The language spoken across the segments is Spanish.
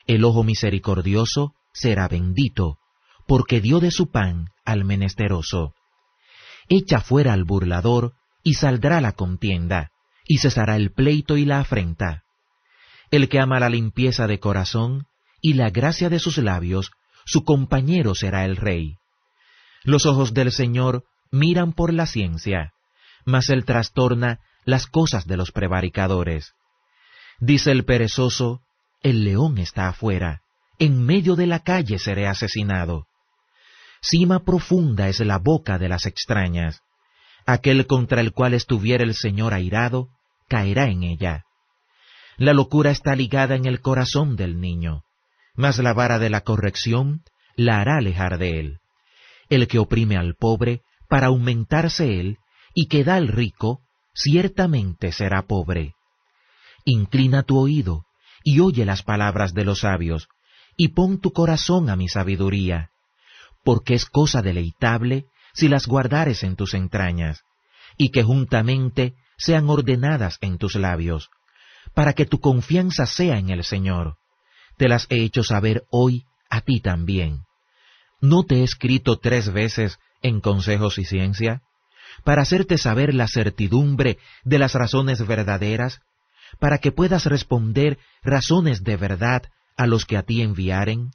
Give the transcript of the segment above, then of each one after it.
El ojo misericordioso será bendito, porque dio de su pan al menesteroso. Echa fuera al burlador, y saldrá la contienda, y cesará el pleito y la afrenta. El que ama la limpieza de corazón y la gracia de sus labios, su compañero será el rey. Los ojos del Señor miran por la ciencia, mas él trastorna las cosas de los prevaricadores. Dice el perezoso, el león está afuera, en medio de la calle seré asesinado. Sima profunda es la boca de las extrañas. Aquel contra el cual estuviera el Señor airado, caerá en ella. La locura está ligada en el corazón del niño, mas la vara de la corrección la hará alejar de él. El que oprime al pobre para aumentarse él, y que da al rico, ciertamente será pobre. Inclina tu oído, y oye las palabras de los sabios, y pon tu corazón a mi sabiduría, porque es cosa deleitable si las guardares en tus entrañas, y que juntamente sean ordenadas en tus labios, para que tu confianza sea en el Señor. Te las he hecho saber hoy a ti también. ¿No te he escrito 3 veces en consejos y ciencia, para hacerte saber la certidumbre de las razones verdaderas, para que puedas responder razones de verdad a los que a ti enviaren?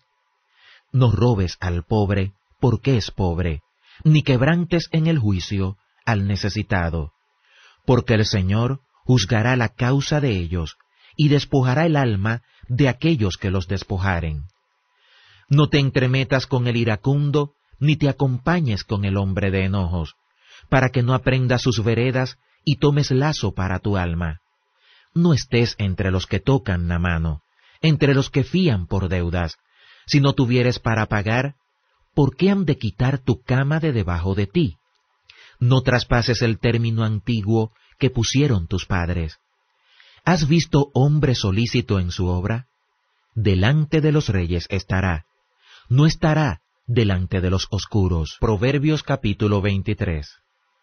No robes al pobre, porque es pobre, ni quebrantes en el juicio al necesitado, porque el Señor juzgará la causa de ellos, y despojará el alma de aquellos que los despojaren. No te entremetas con el iracundo, ni te acompañes con el hombre de enojos, para que no aprendas sus veredas y tomes lazo para tu alma. No estés entre los que tocan la mano, entre los que fían por deudas. Si no tuvieres para pagar, ¿por qué han de quitar tu cama de debajo de ti? No traspases el término antiguo que pusieron tus padres. ¿Has visto hombre solícito en su obra? Delante de los reyes estará, no estará delante de los oscuros. Proverbios capítulo 23.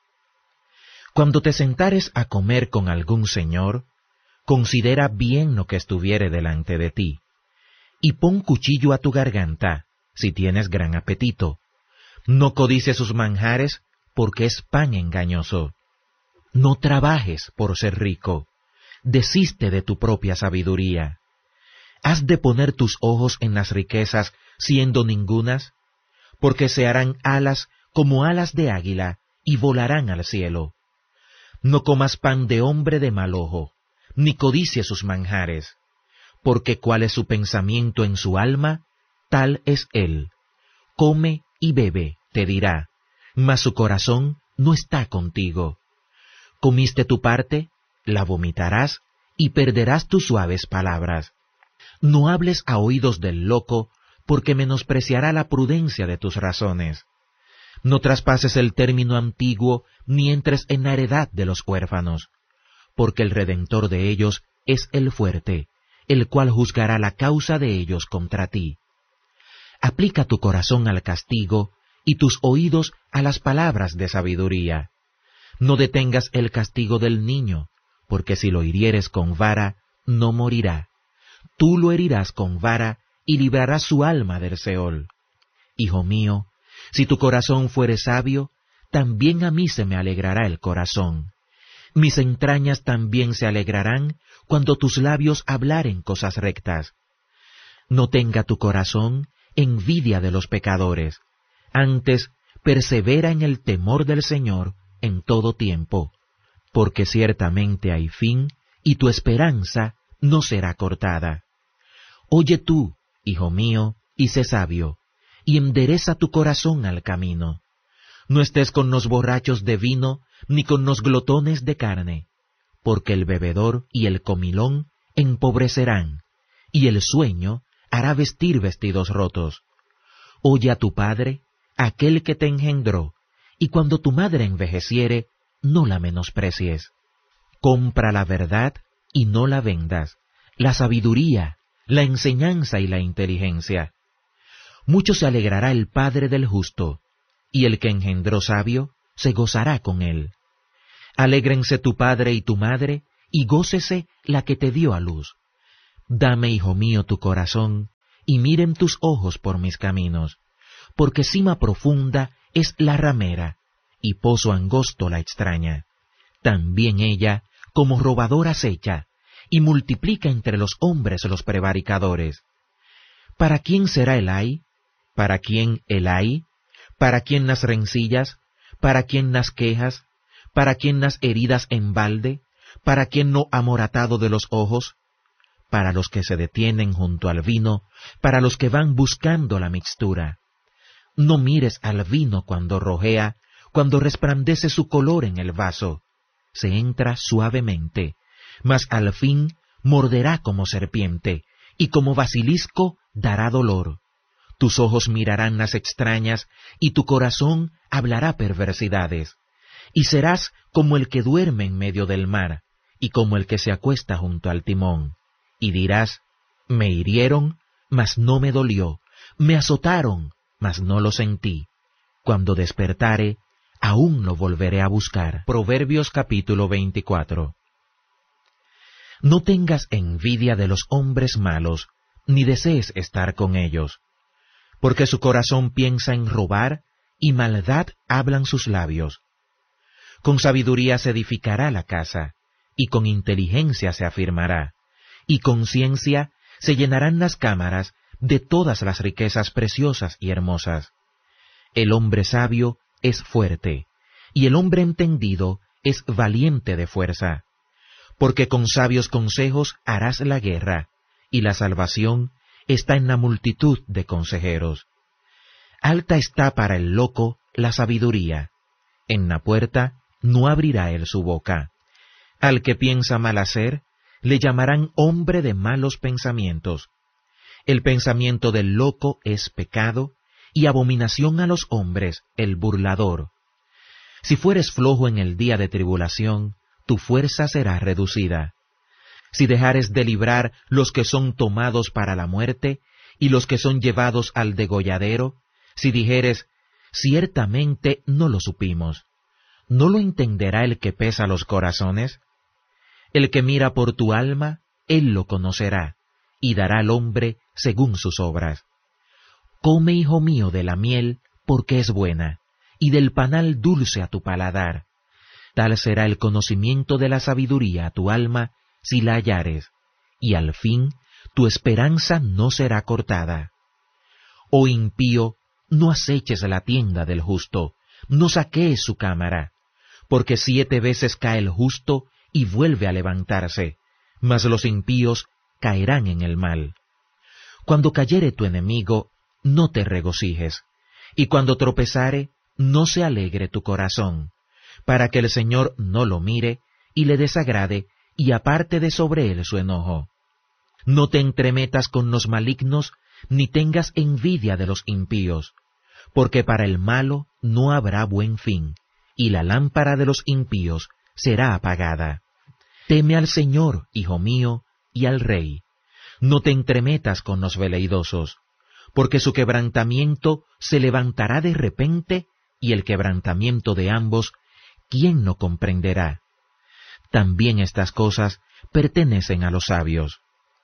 Cuando te sentares a comer con algún señor, considera bien lo que estuviere delante de ti, y pon cuchillo a tu garganta, si tienes gran apetito. No codicies sus manjares, porque es pan engañoso. No trabajes por ser rico, desiste de tu propia sabiduría. ¿Has de poner tus ojos en las riquezas, siendo ningunas? Porque se harán alas como alas de águila, y volarán al cielo. No comas pan de hombre de mal ojo, ni codicies sus manjares, porque cuál es su pensamiento en su alma, tal es él. Come y bebe, te dirá, mas su corazón no está contigo. Comiste tu parte, la vomitarás, y perderás tus suaves palabras. No hables a oídos del loco, porque menospreciará la prudencia de tus razones. No traspases el término antiguo, ni entres en la heredad de los huérfanos, porque el Redentor de ellos es el fuerte, el cual juzgará la causa de ellos contra ti. Aplica tu corazón al castigo, y tus oídos a las palabras de sabiduría. No detengas el castigo del niño, porque si lo hirieres con vara, no morirá. Tú lo herirás con vara, y librarás su alma del Seol. Hijo mío, si tu corazón fuere sabio, también a mí se me alegrará el corazón. Mis entrañas también se alegrarán cuando tus labios hablaren cosas rectas. No tenga tu corazón envidia de los pecadores, antes persevera en el temor del Señor en todo tiempo, porque ciertamente hay fin, y tu esperanza no será cortada. Oye tú, hijo mío, y sé sabio, y endereza tu corazón al camino. No estés con los borrachos de vino, ni con los glotones de carne, porque el bebedor y el comilón empobrecerán, y el sueño hará vestir vestidos rotos. Oye a tu padre, aquel que te engendró, y cuando tu madre envejeciere, no la menosprecies. Compra la verdad y no la vendas, la sabiduría, la enseñanza y la inteligencia. Mucho se alegrará el padre del justo, y el que engendró sabio se gozará con él. Alégrense tu padre y tu madre, y gócese la que te dio a luz. Dame, hijo mío, tu corazón, y miren tus ojos por mis caminos, porque cima profunda es la ramera, y pozo angosto la extraña. También ella, como robadora acecha, y multiplica entre los hombres los prevaricadores. ¿Para quién será el ay? ¿Para quién el ay? ¿Para quién las rencillas? ¿Para quién las quejas? ¿Para quién las heridas en balde? ¿Para quién no amoratado de los ojos? Para los que se detienen junto al vino, para los que van buscando la mixtura. No mires al vino cuando rojea, cuando resplandece su color en el vaso. Se entra suavemente, mas al fin morderá como serpiente, y como basilisco dará dolor. Tus ojos mirarán las extrañas, y tu corazón hablará perversidades. Y serás como el que duerme en medio del mar, y como el que se acuesta junto al timón. Y dirás, me hirieron, mas no me dolió, me azotaron, mas no lo sentí. Cuando despertare, aún lo volveré a buscar. Proverbios capítulo 24. No tengas envidia de los hombres malos, ni desees estar con ellos, porque su corazón piensa en robar, y maldad hablan sus labios. Con sabiduría se edificará la casa, y con inteligencia se afirmará, y con ciencia se llenarán las cámaras de todas las riquezas preciosas y hermosas. El hombre sabio es fuerte, y el hombre entendido es valiente de fuerza, porque con sabios consejos harás la guerra, y la salvación está en la multitud de consejeros. Alta está para el loco la sabiduría, en la puerta no abrirá él su boca. Al que piensa mal hacer, le llamarán hombre de malos pensamientos. El pensamiento del loco es pecado, y abominación a los hombres el burlador. Si fueres flojo en el día de tribulación, tu fuerza será reducida. Si dejares de librar los que son tomados para la muerte, y los que son llevados al degolladero, si dijeres, ciertamente no lo supimos, ¿no lo entenderá el que pesa los corazones? El que mira por tu alma, él lo conocerá, y dará al hombre según sus obras. Come, hijo mío, de la miel, porque es buena, y del panal dulce a tu paladar. Tal será el conocimiento de la sabiduría a tu alma, si la hallares, y al fin tu esperanza no será cortada. Oh impío, no aceches la tienda del justo, no saquees su cámara, porque 7 veces cae el justo y vuelve a levantarse, mas los impíos caerán en el mal. Cuando cayere tu enemigo, no te regocijes, y cuando tropezare, no se alegre tu corazón, para que el Señor no lo mire y le desagrade y aparte de sobre él su enojo. No te entremetas con los malignos, ni tengas envidia de los impíos, porque para el malo no habrá buen fin, y la lámpara de los impíos será apagada. Teme al Señor, hijo mío, y al Rey. No te entremetas con los veleidosos, porque su quebrantamiento se levantará de repente, y el quebrantamiento de ambos, ¿quién no comprenderá? También estas cosas pertenecen a los sabios.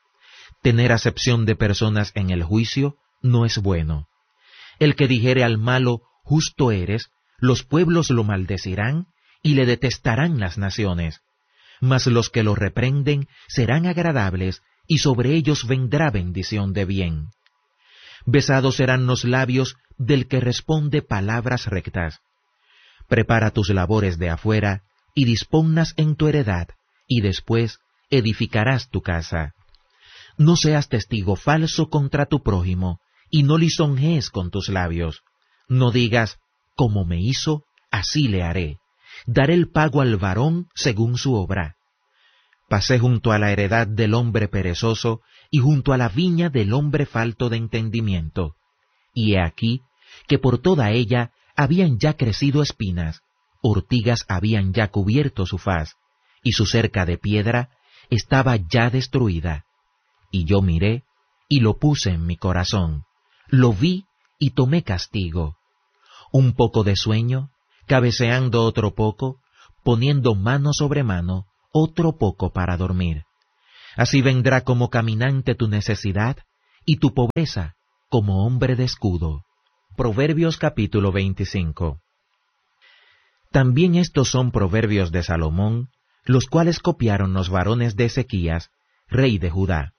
Tener acepción de personas en el juicio no es bueno. El que dijere al malo, justo eres, los pueblos lo maldecirán y le detestarán las naciones. Mas los que lo reprenden serán agradables, y sobre ellos vendrá bendición de bien. Besados serán los labios del que responde palabras rectas. Prepara tus labores de afuera, y disponlas en tu heredad, y después edificarás tu casa. No seas testigo falso contra tu prójimo, y no lisonjees con tus labios. No digas, como me hizo, así le haré. Daré el pago al varón según su obra. Pasé junto a la heredad del hombre perezoso, y junto a la viña del hombre falto de entendimiento. Y he aquí que por toda ella habían ya crecido espinas, ortigas habían ya cubierto su faz, y su cerca de piedra estaba ya destruida. Y yo miré, y lo puse en mi corazón, lo vi y tomé castigo. Un poco de sueño, cabeceando otro poco, poniendo mano sobre mano, otro poco para dormir. Así vendrá como caminante tu necesidad, y tu pobreza como hombre de escudo. Proverbios capítulo 25. También estos son proverbios de Salomón, los cuales copiaron los varones de Ezequías, rey de Judá.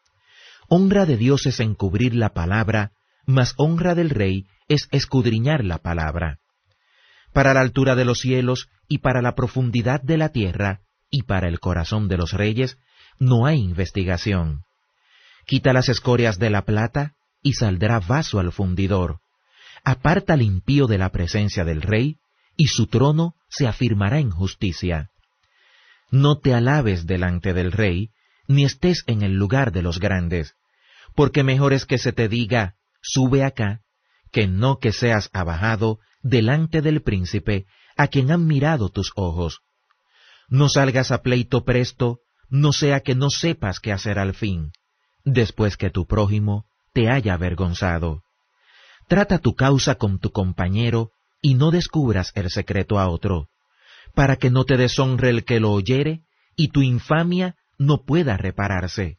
Honra de Dios es encubrir la palabra, mas honra del rey es escudriñar la palabra. Para la altura de los cielos y para la profundidad de la tierra y para el corazón de los reyes no hay investigación. Quita las escorias de la plata y saldrá vaso al fundidor. Aparta al impío de la presencia del rey y su trono se afirmará en justicia. No te alabes delante del rey, ni estés en el lugar de los grandes, porque mejor es que se te diga, sube acá, que no que seas abajado delante del príncipe a quien han mirado tus ojos. No salgas a pleito presto, no sea que no sepas qué hacer al fin, después que tu prójimo te haya avergonzado. Trata tu causa con tu compañero y no descubras el secreto a otro, para que no te deshonre el que lo oyere y tu infamia no pueda repararse.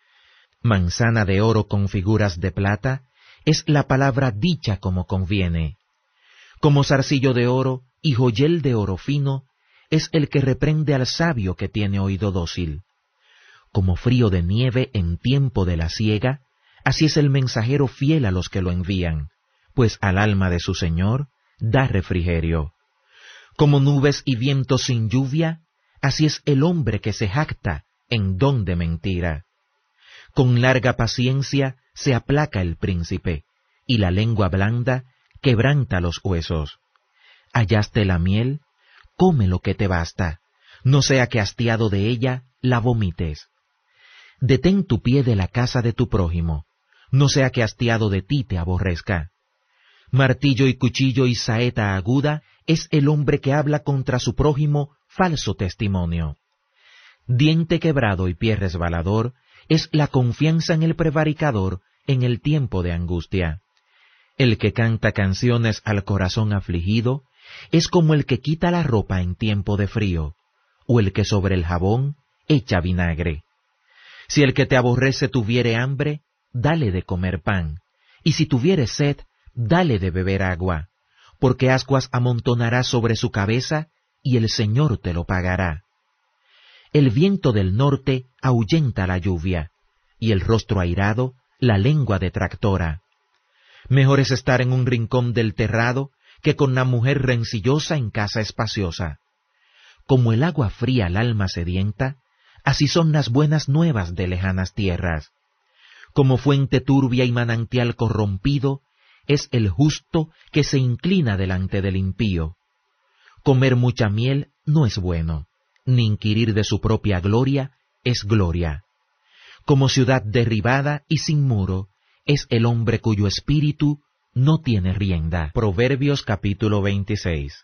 Manzana de oro con figuras de plata es la palabra dicha como conviene. Como zarcillo de oro y joyel de oro fino es el que reprende al sabio que tiene oído dócil. Como frío de nieve en tiempo de la siega, así es el mensajero fiel a los que lo envían, pues al alma de su Señor da refrigerio. Como nubes y vientos sin lluvia, así es el hombre que se jacta en don de mentira. Con larga paciencia se aplaca el príncipe, y la lengua blanda quebranta los huesos. Hallaste la miel, come lo que te basta, no sea que hastiado de ella la vomites. Detén tu pie de la casa de tu prójimo, no sea que hastiado de ti te aborrezca. Martillo y cuchillo y saeta aguda es el hombre que habla contra su prójimo falso testimonio. Diente quebrado y pie resbalador es la confianza en el prevaricador en el tiempo de angustia. El que canta canciones al corazón afligido es como el que quita la ropa en tiempo de frío, o el que sobre el jabón echa vinagre. Si el que te aborrece tuviere hambre, dale de comer pan, y si tuviere sed, dale de beber agua, porque ascuas amontonarás sobre su cabeza, y el Señor te lo pagará. El viento del norte ahuyenta la lluvia, y el rostro airado la lengua detractora. Mejor es estar en un rincón del terrado que con la mujer rencillosa en casa espaciosa. Como el agua fría al alma sedienta, así son las buenas nuevas de lejanas tierras. Como fuente turbia y manantial corrompido, es el justo que se inclina delante del impío. Comer mucha miel no es bueno, ni inquirir de su propia gloria es gloria. Como ciudad derribada y sin muro, es el hombre cuyo espíritu no tiene rienda. Proverbios capítulo 26.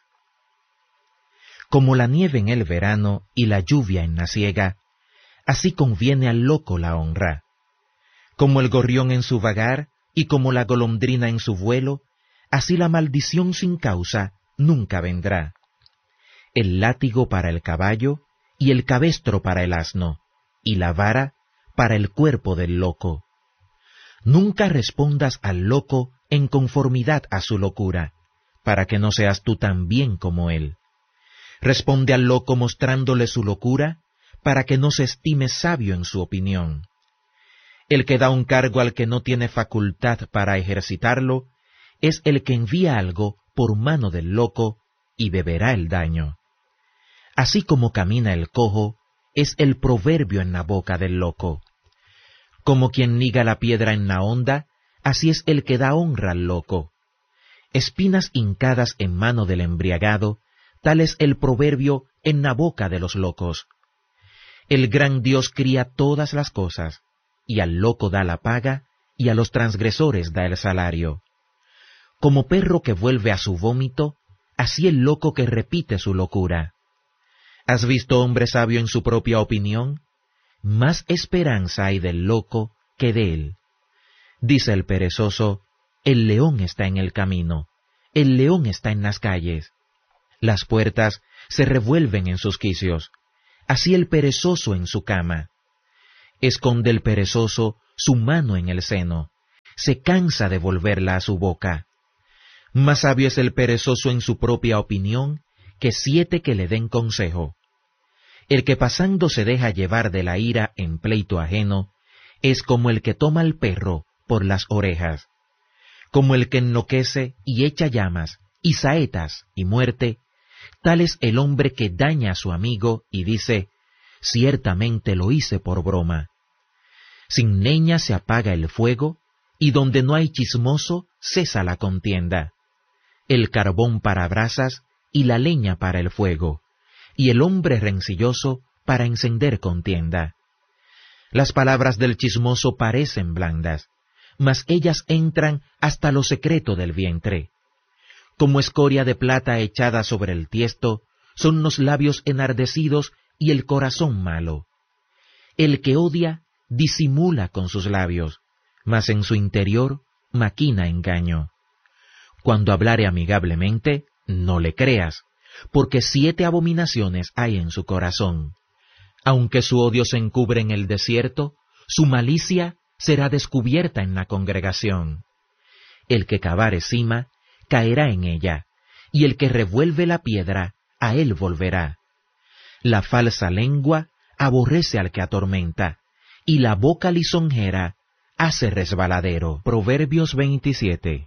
Como la nieve en el verano y la lluvia en la siega, así conviene al loco la honra. Como el gorrión en su vagar y como la golondrina en su vuelo, así la maldición sin causa nunca vendrá. El látigo para el caballo y el cabestro para el asno, y la vara para el cuerpo del loco. Nunca respondas al loco en conformidad a su locura, para que no seas tú también como él. Responde al loco mostrándole su locura, para que no se estime sabio en su opinión. El que da un cargo al que no tiene facultad para ejercitarlo, es el que envía algo por mano del loco, y beberá el daño. Así como camina el cojo, es el proverbio en la boca del loco. Como quien niga la piedra en la honda, así es el que da honra al loco. Espinas hincadas en mano del embriagado, tal es el proverbio en la boca de los locos. El gran Dios cría todas las cosas, y al loco da la paga, y a los transgresores da el salario. Como perro que vuelve a su vómito, así el loco que repite su locura. ¿Has visto hombre sabio en su propia opinión? Más esperanza hay del loco que de él. Dice el perezoso, el león está en el camino, el león está en las calles. Las puertas se revuelven en sus quicios, así el perezoso en su cama. Esconde el perezoso su mano en el seno, se cansa de volverla a su boca. Más sabio es el perezoso en su propia opinión que 7 que le den consejo. El que pasando se deja llevar de la ira en pleito ajeno, es como el que toma al perro por las orejas. Como el que enloquece y echa llamas, y saetas y muerte, tal es el hombre que daña a su amigo y dice, ciertamente lo hice por broma. Sin leña se apaga el fuego, y donde no hay chismoso cesa la contienda. El carbón para brasas y la leña para el fuego, y el hombre rencilloso para encender contienda. Las palabras del chismoso parecen blandas, mas ellas entran hasta lo secreto del vientre. Como escoria de plata echada sobre el tiesto, son los labios enardecidos y el corazón malo. El que odia disimula con sus labios, mas en su interior maquina engaño. Cuando hablare amigablemente, no le creas, porque 7 abominaciones hay en su corazón. Aunque su odio se encubre en el desierto, su malicia será descubierta en la congregación. El que cavare cima, caerá en ella, y el que revuelve la piedra, a él volverá. La falsa lengua aborrece al que atormenta, y la boca lisonjera hace resbaladero. Proverbios 27.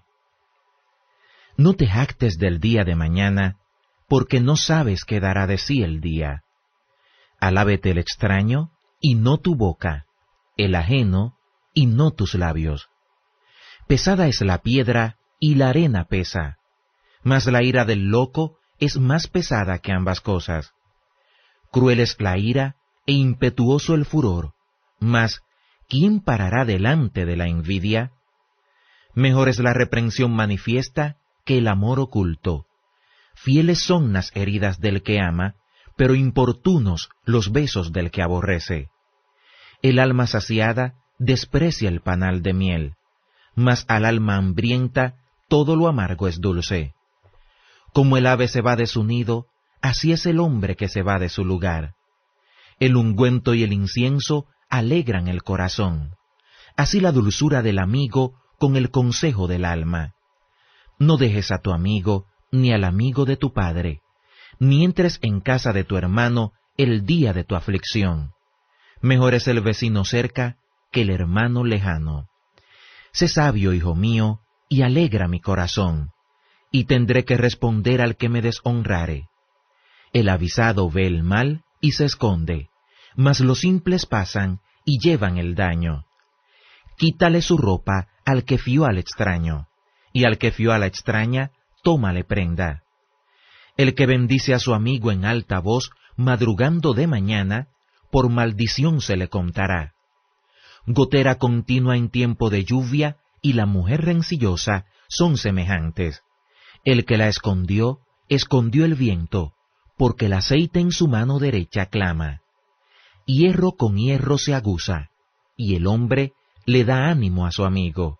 No te jactes del día de mañana, porque no sabes qué dará de sí el día. Alábete el extraño, y no tu boca, el ajeno, y no tus labios. Pesada es la piedra, y la arena pesa, mas la ira del loco es más pesada que ambas cosas. Cruel es la ira, e impetuoso el furor, mas ¿quién parará delante de la envidia? Mejor es la reprensión manifiesta que el amor oculto. Fieles son las heridas del que ama, pero importunos los besos del que aborrece. El alma saciada desprecia el panal de miel, mas al alma hambrienta todo lo amargo es dulce. Como el ave se va de su nido, así es el hombre que se va de su lugar. El ungüento y el incienso alegran el corazón, así la dulzura del amigo con el consejo del alma. No dejes a tu amigo, ni al amigo de tu padre, ni entres en casa de tu hermano el día de tu aflicción. Mejor es el vecino cerca que el hermano lejano. Sé sabio, hijo mío, y alegra mi corazón, y tendré que responder al que me deshonrare. El avisado ve el mal y se esconde, mas los simples pasan y llevan el daño. Quítale su ropa al que fió al extraño, y al que fió a la extraña, tómale prenda. El que bendice a su amigo en alta voz, madrugando de mañana, por maldición se le contará. Gotera continua en tiempo de lluvia y la mujer rencillosa son semejantes. El que la escondió, escondió el viento, porque el aceite en su mano derecha clama. Hierro con hierro se aguza, y el hombre le da ánimo a su amigo.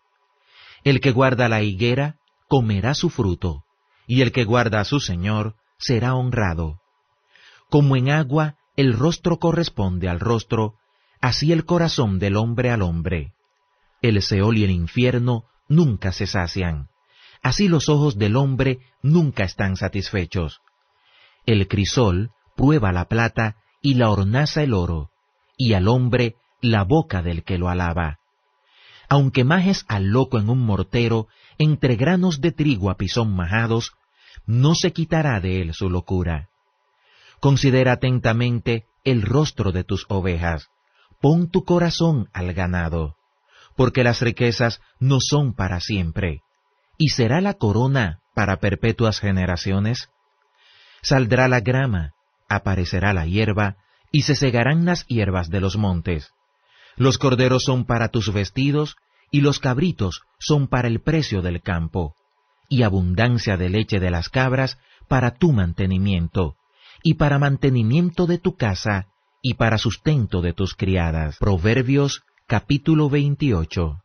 El que guarda la higuera comerá su fruto, y el que guarda a su señor será honrado. Como en agua el rostro corresponde al rostro, así el corazón del hombre al hombre. El Seol y el infierno nunca se sacian, así los ojos del hombre nunca están satisfechos. El crisol prueba la plata y la hornaza el oro, y al hombre la boca del que lo alaba. Aunque majes al loco en un mortero, entre granos de trigo a pisón majados, no se quitará de él su locura. Considera atentamente el rostro de tus ovejas, pon tu corazón al ganado, porque las riquezas no son para siempre, y será la corona para perpetuas generaciones. Saldrá la grama, aparecerá la hierba, y se segarán las hierbas de los montes. Los corderos son para tus vestidos, y los cabritos son para el precio del campo, y abundancia de leche de las cabras para tu mantenimiento, y para mantenimiento de tu casa, y para sustento de tus criadas. Proverbios capítulo 28.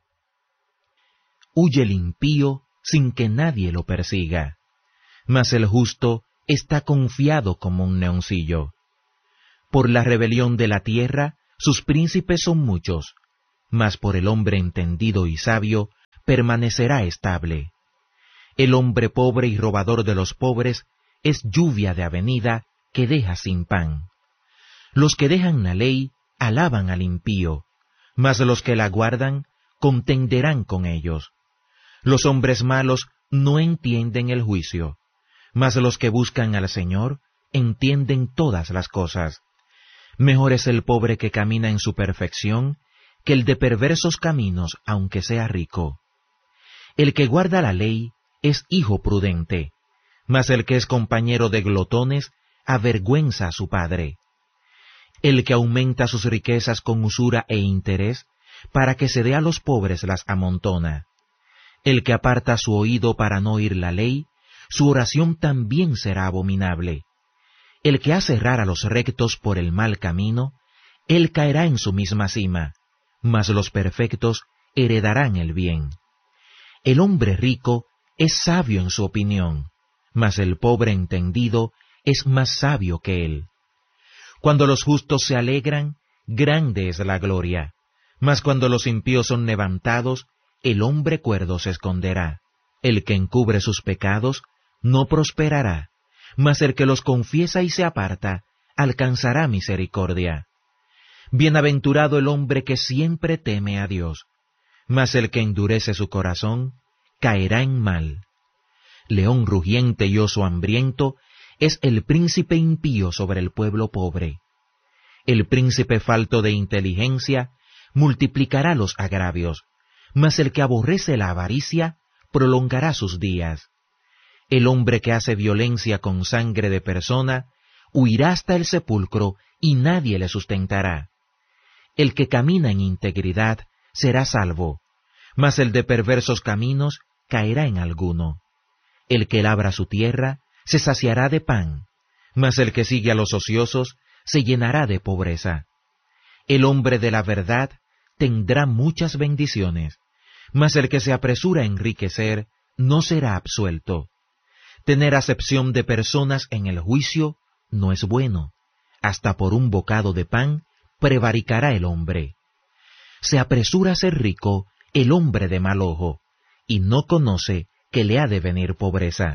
Huye el impío sin que nadie lo persiga, mas el justo está confiado como un leoncillo. Por la rebelión de la tierra, sus príncipes son muchos, mas por el hombre entendido y sabio permanecerá estable. El hombre pobre y robador de los pobres es lluvia de avenida que deja sin pan. Los que dejan la ley alaban al impío, mas los que la guardan contenderán con ellos. Los hombres malos no entienden el juicio, mas los que buscan al Señor entienden todas las cosas. Mejor es el pobre que camina en su perfección que el de perversos caminos, aunque sea rico. El que guarda la ley es hijo prudente, mas el que es compañero de glotones avergüenza a su padre. El que aumenta sus riquezas con usura e interés, para que se dé a los pobres las amontona. El que aparta su oído para no oír la ley, su oración también será abominable. El que hace errar a los rectos por el mal camino, él caerá en su misma cima, mas los perfectos heredarán el bien. El hombre rico es sabio en su opinión, mas el pobre entendido es más sabio que él. Cuando los justos se alegran, grande es la gloria, mas cuando los impíos son levantados, el hombre cuerdo se esconderá. El que encubre sus pecados no prosperará, mas el que los confiesa y se aparta, alcanzará misericordia. Bienaventurado el hombre que siempre teme a Dios, mas el que endurece su corazón, caerá en mal. León rugiente y oso hambriento es el príncipe impío sobre el pueblo pobre. El príncipe falto de inteligencia multiplicará los agravios, mas el que aborrece la avaricia prolongará sus días. El hombre que hace violencia con sangre de persona huirá hasta el sepulcro y nadie le sustentará. El que camina en integridad será salvo, mas el de perversos caminos caerá en alguno. El que labra su tierra se saciará de pan, mas el que sigue a los ociosos se llenará de pobreza. El hombre de la verdad tendrá muchas bendiciones, mas el que se apresura a enriquecer no será absuelto. Tener acepción de personas en el juicio no es bueno. Hasta por un bocado de pan prevaricará el hombre. Se apresura a ser rico el hombre de mal ojo, y no conoce que le ha de venir pobreza.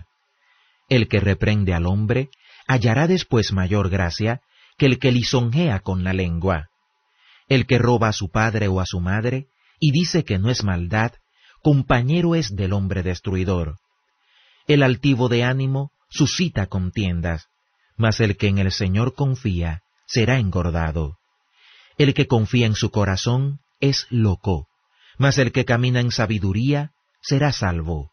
El que reprende al hombre hallará después mayor gracia que el que lisonjea con la lengua. El que roba a su padre o a su madre y dice que no es maldad, compañero es del hombre destruidor. El altivo de ánimo suscita contiendas, mas el que en el Señor confía será engordado. El que confía en su corazón es loco, mas el que camina en sabiduría será salvo.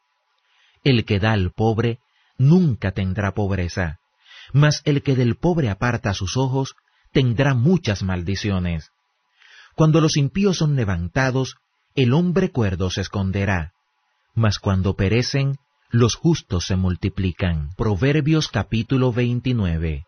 El que da al pobre nunca tendrá pobreza, mas el que del pobre aparta sus ojos tendrá muchas maldiciones. Cuando los impíos son levantados, el hombre cuerdo se esconderá, mas cuando perecen, los justos se multiplican. Proverbios capítulo 29.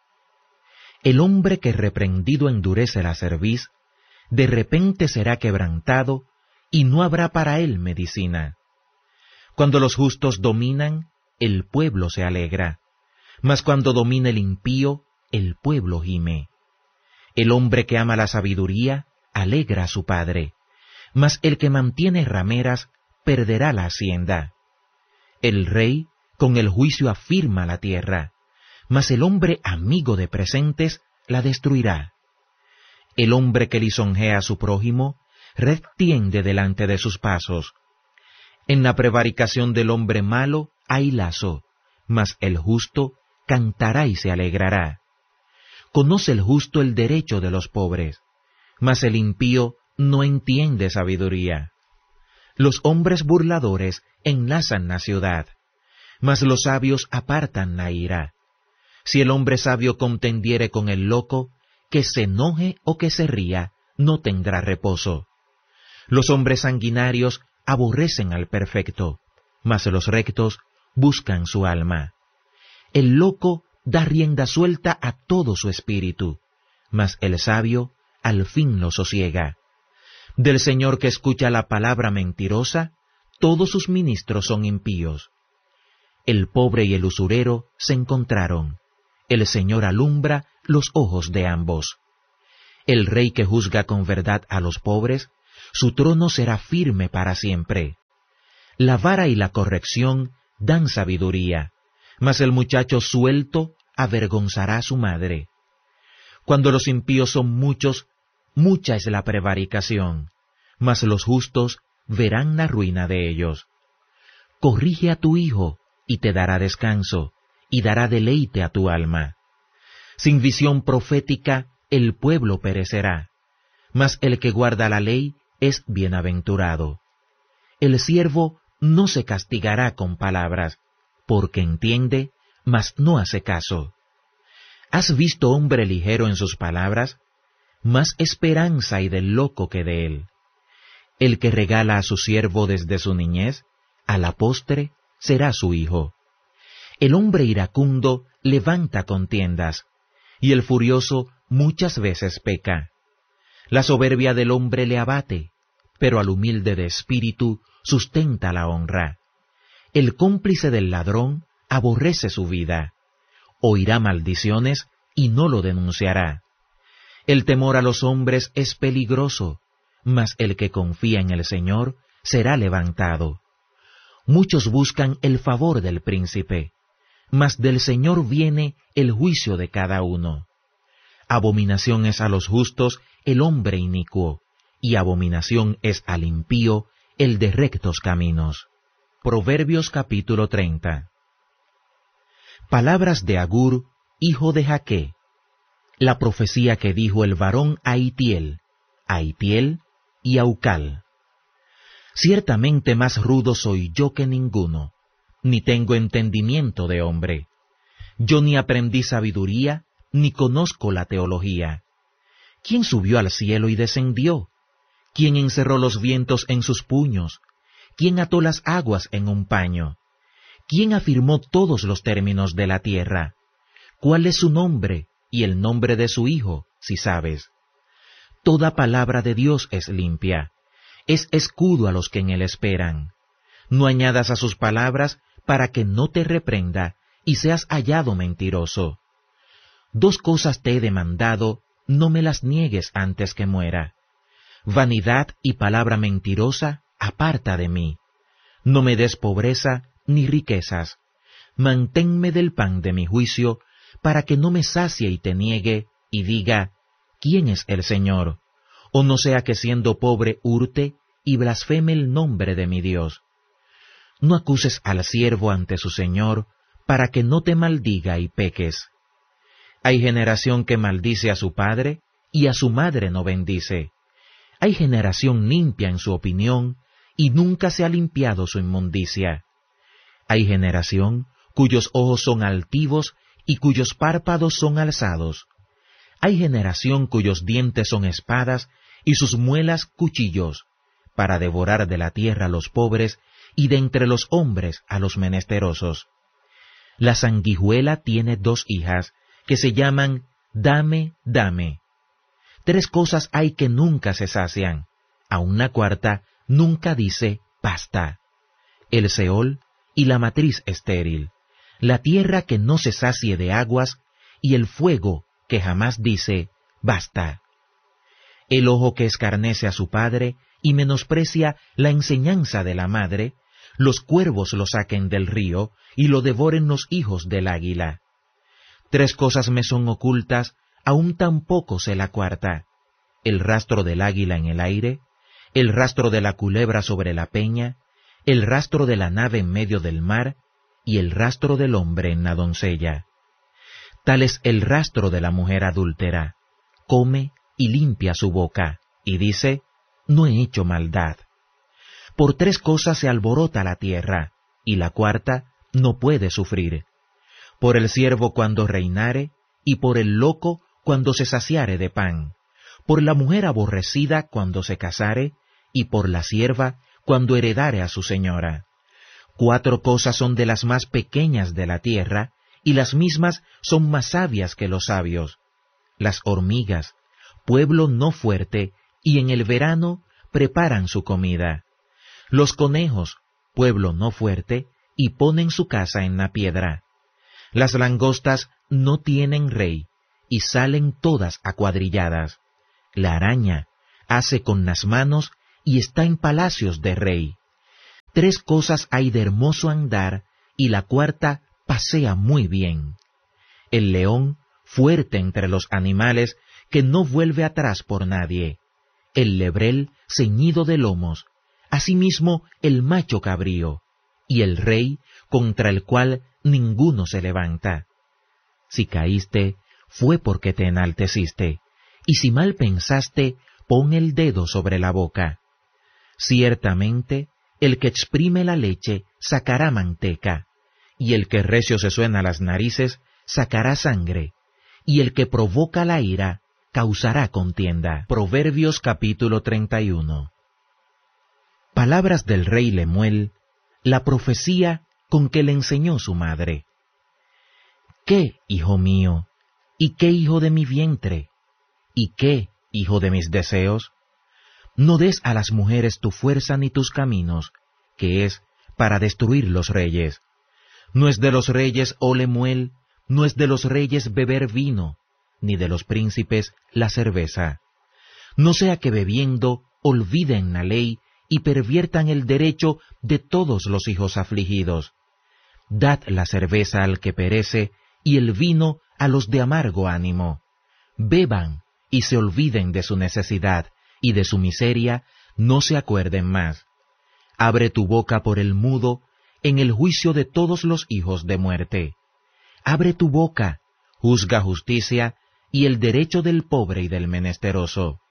El hombre que reprendido endurece la cerviz, de repente será quebrantado, y no habrá para él medicina. Cuando los justos dominan, el pueblo se alegra, mas cuando domina el impío, el pueblo gime. El hombre que ama la sabiduría, alegra a su padre, mas el que mantiene rameras, perderá la hacienda. El rey con el juicio afirma la tierra, mas el hombre amigo de presentes la destruirá. El hombre que lisonjea a su prójimo, red tiende delante de sus pasos. En la prevaricación del hombre malo hay lazo, mas el justo cantará y se alegrará. Conoce el justo el derecho de los pobres, mas el impío no entiende sabiduría. Los hombres burladores enlazan la ciudad, mas los sabios apartan la ira. Si el hombre sabio contendiere con el loco, que se enoje o que se ría, no tendrá reposo. Los hombres sanguinarios aborrecen al perfecto, mas los rectos buscan su alma. El loco da rienda suelta a todo su espíritu, mas el sabio al fin lo sosiega. Del Señor que escucha la palabra mentirosa, todos sus ministros son impíos. El pobre y el usurero se encontraron. El Señor alumbra los ojos de ambos. El rey que juzga con verdad a los pobres, su trono será firme para siempre. La vara y la corrección dan sabiduría, mas el muchacho suelto avergonzará a su madre. Cuando los impíos son muchos, mucha es la prevaricación, mas los justos verán la ruina de ellos. Corrige a tu hijo, y te dará descanso, y dará deleite a tu alma. Sin visión profética, el pueblo perecerá, mas el que guarda la ley es bienaventurado. El siervo no se castigará con palabras, porque entiende, mas no hace caso. ¿Has visto hombre ligero en sus palabras? Más esperanza hay del loco que de él. El que regala a su siervo desde su niñez, a la postre será su hijo. El hombre iracundo levanta contiendas, y el furioso muchas veces peca. La soberbia del hombre le abate, pero al humilde de espíritu sustenta la honra. El cómplice del ladrón aborrece su vida. Oirá maldiciones y no lo denunciará. El temor a los hombres es peligroso, mas el que confía en el Señor será levantado. Muchos buscan el favor del príncipe, mas del Señor viene el juicio de cada uno. Abominación es a los justos el hombre inicuo, y abominación es al impío el de rectos caminos. Proverbios capítulo 30. Palabras de Agur, hijo de Jaque. La profecía que dijo el varón a Itiel y a Ucal. Ciertamente más rudo soy yo que ninguno, ni tengo entendimiento de hombre. Yo ni aprendí sabiduría, ni conozco la teología. ¿Quién subió al cielo y descendió? ¿Quién encerró los vientos en sus puños? ¿Quién ató las aguas en un paño? ¿Quién afirmó todos los términos de la tierra? ¿Cuál es su nombre y el nombre de su hijo, si sabes? Toda palabra de Dios es limpia, es escudo a los que en él esperan. No añadas a sus palabras para que no te reprenda y seas hallado mentiroso. 2 cosas te he demandado, no me las niegues antes que muera. Vanidad y palabra mentirosa, aparta de mí. No me des pobreza ni riquezas. Manténme del pan de mi juicio, para que no me sacie y te niegue, y diga, ¿quién es el Señor? O no sea que siendo pobre hurte y blasfeme el nombre de mi Dios. No acuses al siervo ante su Señor, para que no te maldiga y peques. Hay generación que maldice a su padre, y a su madre no bendice. Hay generación limpia en su opinión, y nunca se ha limpiado su inmundicia. Hay generación cuyos ojos son altivos, y cuyos párpados son alzados. Hay generación cuyos dientes son espadas, y sus muelas cuchillos, para devorar de la tierra a los pobres, y de entre los hombres a los menesterosos. La sanguijuela tiene 2 hijas, que se llaman Dame, dame. 3 cosas hay que nunca se sacian, a una cuarta nunca dice basta. El Seol y la matriz estéril, la tierra que no se sacie de aguas, y el fuego que jamás dice basta. El ojo que escarnece a su padre y menosprecia la enseñanza de la madre, los cuervos lo saquen del río y lo devoren los hijos del águila. 3 cosas me son ocultas, aún tampoco sé la cuarta: el rastro del águila en el aire, el rastro de la culebra sobre la peña, el rastro de la nave en medio del mar, y el rastro del hombre en la doncella. Tal es el rastro de la mujer adúltera: come y limpia su boca, y dice, no he hecho maldad. Por 3 cosas se alborota la tierra, y la cuarta no puede sufrir: por el siervo cuando reinare, y por el loco cuando se saciare de pan, por la mujer aborrecida cuando se casare, y por la sierva cuando heredare a su señora. 4 cosas son de las más pequeñas de la tierra, y las mismas son más sabias que los sabios: las hormigas, pueblo no fuerte, y en el verano preparan su comida; los conejos, pueblo no fuerte, y ponen su casa en la piedra; las langostas no tienen rey, y salen todas acuadrilladas; la araña hace con las manos y está en palacios de rey. 3 cosas hay de hermoso andar, y la cuarta pasea muy bien. El león, fuerte entre los animales, que no vuelve atrás por nadie. El lebrel, ceñido de lomos. Asimismo, el macho cabrío. Y el rey, contra el cual ninguno se levanta. Si caíste, fue porque te enalteciste, y si mal pensaste, pon el dedo sobre la boca. Ciertamente, el que exprime la leche sacará manteca, y el que recio se suena las narices sacará sangre, y el que provoca la ira causará contienda. Proverbios capítulo 31. Palabras del rey Lemuel, la profecía con que le enseñó su madre. ¿Qué, hijo mío? ¿Y qué, hijo de mi vientre? ¿Y qué, hijo de mis deseos? No des a las mujeres tu fuerza ni tus caminos, que es para destruir los reyes. No es de los reyes, oh Lemuel, no es de los reyes beber vino, ni de los príncipes la cerveza. No sea que bebiendo olviden la ley y perviertan el derecho de todos los hijos afligidos. Dad la cerveza al que perece y el vino a los de amargo ánimo. Beban y se olviden de su necesidad, y de su miseria no se acuerden más. Abre tu boca por el mudo en el juicio de todos los hijos de muerte. Abre tu boca, juzga justicia y el derecho del pobre y del menesteroso.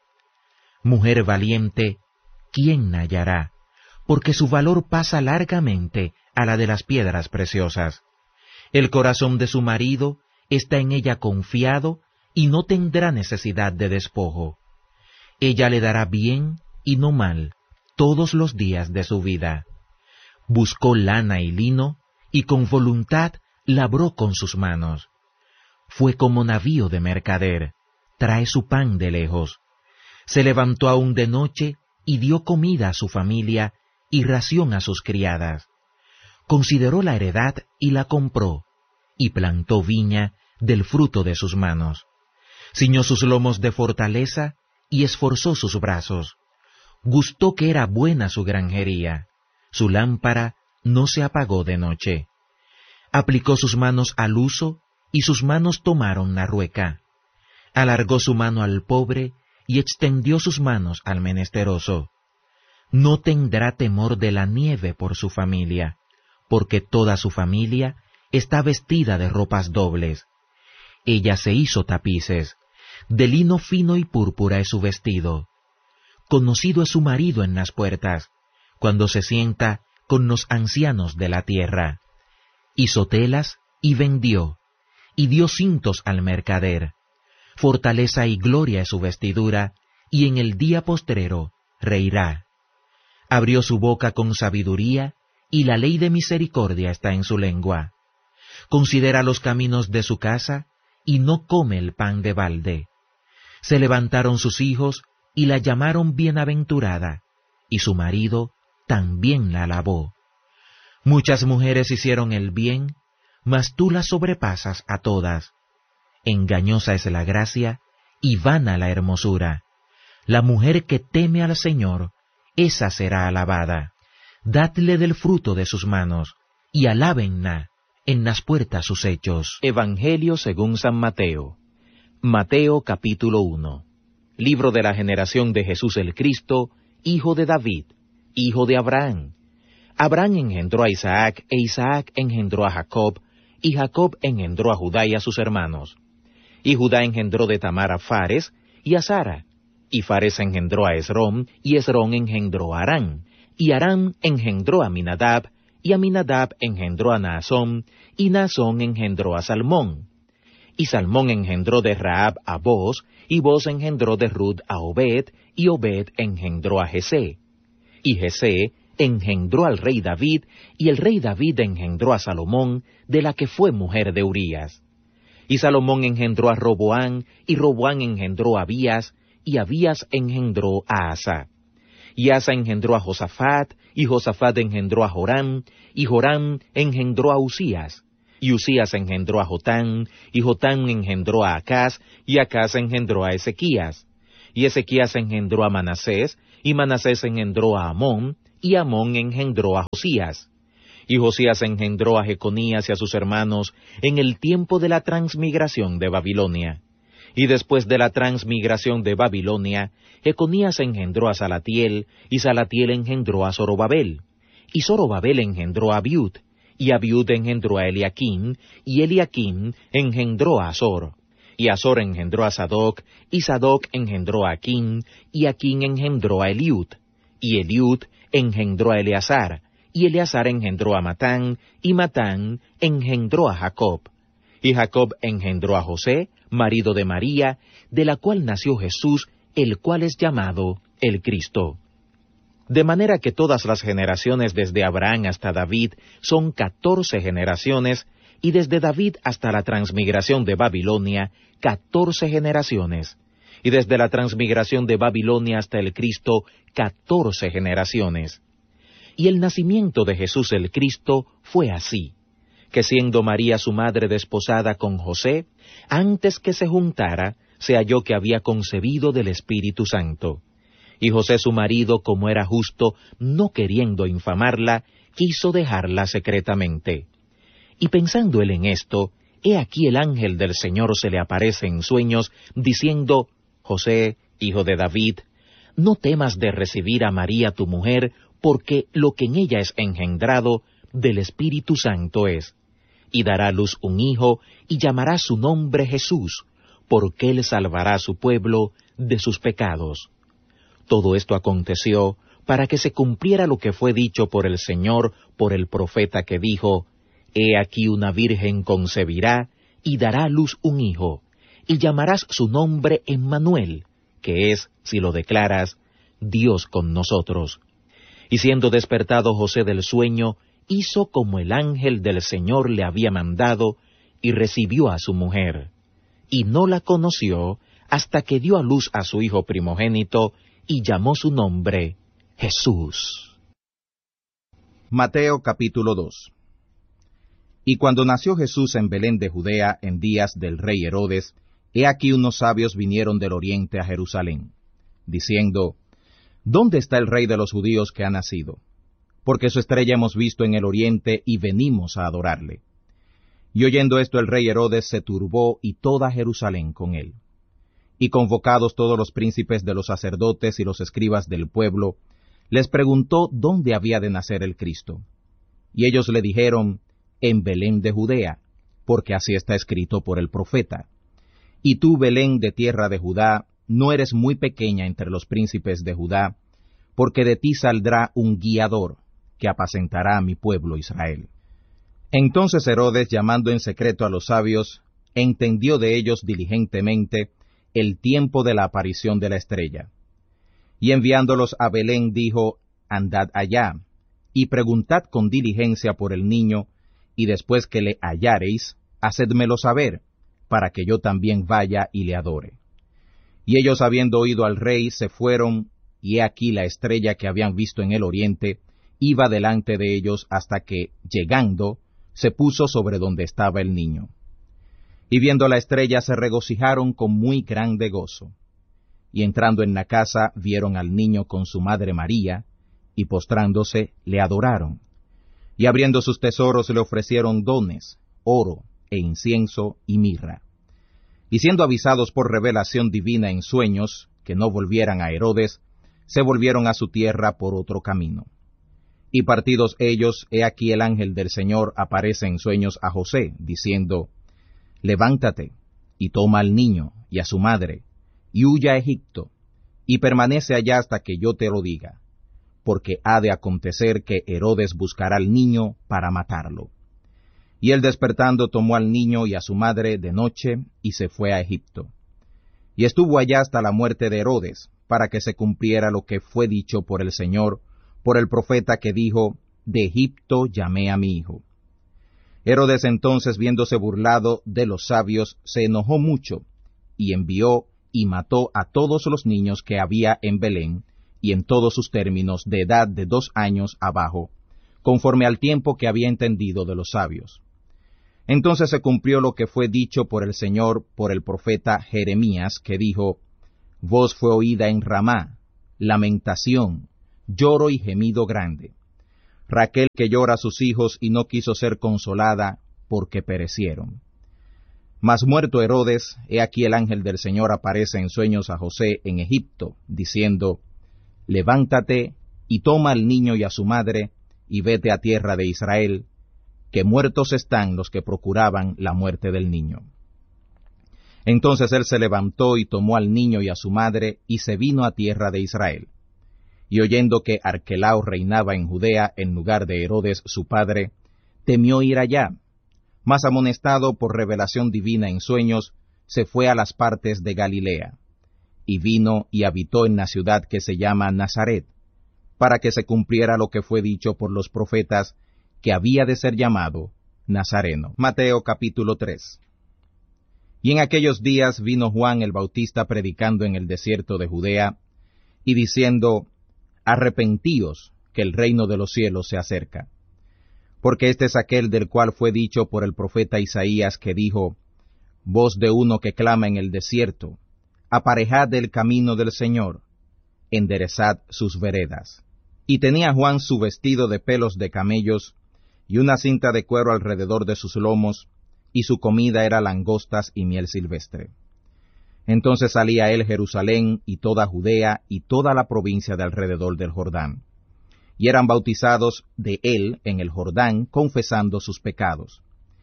Mujer valiente, ¿quién hallará? Porque su valor pasa largamente a la de las piedras preciosas. El corazón de su marido está en ella confiado y no tendrá necesidad de despojo. Ella le dará bien y no mal todos los días de su vida. Buscó lana y lino y con voluntad labró con sus manos. Fue como navío de mercader, trae su pan de lejos. Se levantó aún de noche y dio comida a su familia y ración a sus criadas. Consideró la heredad y la compró, y plantó viña del fruto de sus manos. Ciñó sus lomos de fortaleza y esforzó sus brazos. Gustó que era buena su granjería. Su lámpara no se apagó de noche. Aplicó sus manos al uso, y sus manos tomaron la rueca. Alargó su mano al pobre, y extendió sus manos al menesteroso. No tendrá temor de la nieve por su familia, porque toda su familia está vestida de ropas dobles. Ella se hizo tapices, de lino fino y púrpura es su vestido. Conocido es su marido en las puertas, cuando se sienta con los ancianos de la tierra. Hizo telas y vendió, y dio cintos al mercader. Fortaleza y gloria es su vestidura, y en el día postrero reirá. Abrió su boca con sabiduría, y la ley de misericordia está en su lengua. Considera los caminos de su casa, y no come el pan de balde. Se levantaron sus hijos, y la llamaron bienaventurada, y su marido también la alabó. Muchas mujeres hicieron el bien, mas tú las sobrepasas a todas. Engañosa es la gracia, y vana la hermosura. La mujer que teme al Señor, esa será alabada. Dadle del fruto de sus manos, y alábenla en las puertas sus hechos. Evangelio según San Mateo. Mateo capítulo 1. Libro de la generación de Jesús el Cristo, hijo de David, hijo de Abraham. Abraham engendró a Isaac, e Isaac engendró a Jacob, y Jacob engendró a Judá y a sus hermanos. Y Judá engendró de Tamar a Fares y a Sara. Y Fares engendró a Esrom, y Esrom engendró a Aram. Y Aram engendró a Aminadab, y Aminadab engendró a Naasón, y Naasón engendró a Salmón. Y Salmón engendró de Rahab a Boz, y Boz engendró de Rut a Obed, y Obed engendró a Jesé. Y Jesé engendró al rey David, y el rey David engendró a Salomón, de la que fue mujer de Urías. Y Salomón engendró a Roboán, y Roboán engendró a Abías, y Abías engendró a Asa. Y Asa engendró a Josafat, y Josafat engendró a Joram, y Joram engendró a Usías. Y Usías engendró a Jotán, y Jotán engendró a Acaz, y Acaz engendró a Ezequías. Y Ezequías engendró a Manasés, y Manasés engendró a Amón, y Amón engendró a Josías. Y Josías engendró a Jeconías y a sus hermanos en el tiempo de la transmigración de Babilonia. Y después de la transmigración de Babilonia, Jeconías engendró a Salatiel, y Salatiel engendró a Zorobabel. Y Zorobabel engendró a Abiud, y Abiud engendró a Eliaquim, y Eliaquim engendró a Azor. Y Azor engendró a Sadoc, y Sadoc engendró a Aquim, y Aquim engendró a Eliud. Y Eliud engendró a Eleazar, y Eleazar engendró a Matán, y Matán engendró a Jacob. Y Jacob engendró a José, marido de María, de la cual nació Jesús, el cual es llamado el Cristo. De manera que todas las generaciones desde Abraham hasta David son 14 generaciones, y desde David hasta la transmigración de Babilonia, 14 generaciones, y desde la transmigración de Babilonia hasta el Cristo, 14 generaciones. Y el nacimiento de Jesús el Cristo fue así, que siendo María su madre desposada con José, antes que se juntara, se halló que había concebido del Espíritu Santo. Y José su marido, como era justo, no queriendo infamarla, quiso dejarla secretamente. Y pensando él en esto, he aquí el ángel del Señor se le aparece en sueños, diciendo, José, hijo de David, no temas de recibir a María tu mujer, porque lo que en ella es engendrado del Espíritu Santo es. Y dará a luz un hijo, y llamará su nombre Jesús, porque él salvará a su pueblo de sus pecados. Todo esto aconteció para que se cumpliera lo que fue dicho por el Señor por el profeta que dijo, He aquí una virgen concebirá, y dará a luz un hijo, y llamarás su nombre Emmanuel, que es, si lo declaras, Dios con nosotros. Y siendo despertado José del sueño, hizo como el ángel del Señor le había mandado, y recibió a su mujer. Y no la conoció hasta que dio a luz a su hijo primogénito, y llamó su nombre Jesús. Mateo capítulo 2. Y cuando nació Jesús en Belén de Judea en días del rey Herodes, he aquí unos sabios vinieron del oriente a Jerusalén, diciendo, ¿Dónde está el rey de los judíos que ha nacido? Porque su estrella hemos visto en el oriente y venimos a adorarle. Y oyendo esto el rey Herodes se turbó y toda Jerusalén con él. Y convocados todos los príncipes de los sacerdotes y los escribas del pueblo, les preguntó dónde había de nacer el Cristo. Y ellos le dijeron, en Belén de Judea, porque así está escrito por el profeta. Y tú, Belén de tierra de Judá, no eres muy pequeña entre los príncipes de Judá, porque de ti saldrá un guiador, que apacentará a mi pueblo Israel. Entonces Herodes, llamando en secreto a los sabios, entendió de ellos diligentemente el tiempo de la aparición de la estrella. Y enviándolos a Belén dijo, andad allá, y preguntad con diligencia por el niño, y después que le hallareis, hacedmelo saber, para que yo también vaya y le adore. Y ellos, habiendo oído al rey, se fueron, y he aquí la estrella que habían visto en el oriente, iba delante de ellos hasta que, llegando, se puso sobre donde estaba el niño. Y viendo la estrella se regocijaron con muy grande gozo. Y entrando en la casa vieron al niño con su madre María, y postrándose le adoraron. Y abriendo sus tesoros le ofrecieron dones, oro, e incienso y mirra. Y siendo avisados por revelación divina en sueños, que no volvieran a Herodes, se volvieron a su tierra por otro camino. Y partidos ellos, he aquí el ángel del Señor aparece en sueños a José, diciendo, levántate, y toma al niño y a su madre, y huya a Egipto, y permanece allá hasta que yo te lo diga, porque ha de acontecer que Herodes buscará al niño para matarlo. Y él despertando tomó al niño y a su madre de noche, y se fue a Egipto. Y estuvo allá hasta la muerte de Herodes, para que se cumpliera lo que fue dicho por el Señor, por el profeta que dijo, de Egipto llamé a mi hijo. Herodes entonces, viéndose burlado de los sabios, se enojó mucho, y envió y mató a todos los niños que había en Belén, y en todos sus términos de edad de 2 años abajo, conforme al tiempo que había entendido de los sabios. Entonces se cumplió lo que fue dicho por el Señor por el profeta Jeremías, que dijo, voz fue oída en Ramá, lamentación, lloro y gemido grande. Raquel que llora a sus hijos y no quiso ser consolada porque perecieron. Mas muerto Herodes, he aquí el ángel del Señor aparece en sueños a José en Egipto, diciendo, levántate y toma al niño y a su madre, y vete a tierra de Israel, que muertos están los que procuraban la muerte del niño. Entonces él se levantó y tomó al niño y a su madre, y se vino a tierra de Israel. Y oyendo que Arquelao reinaba en Judea en lugar de Herodes su padre, temió ir allá, mas amonestado por revelación divina en sueños, se fue a las partes de Galilea, y vino y habitó en la ciudad que se llama Nazaret, para que se cumpliera lo que fue dicho por los profetas, que había de ser llamado Nazareno. Mateo capítulo 3. Y en aquellos días vino Juan el Bautista predicando en el desierto de Judea, y diciendo, arrepentíos, que el reino de los cielos se acerca. Porque este es aquel del cual fue dicho por el profeta Isaías, que dijo, voz de uno que clama en el desierto, aparejad el camino del Señor, enderezad sus veredas. Y tenía Juan su vestido de pelos de camellos, y una cinta de cuero alrededor de sus lomos, y su comida era langostas y miel silvestre. Entonces salía él Jerusalén, y toda Judea, y toda la provincia de alrededor del Jordán. Y eran bautizados de él en el Jordán, confesando sus pecados.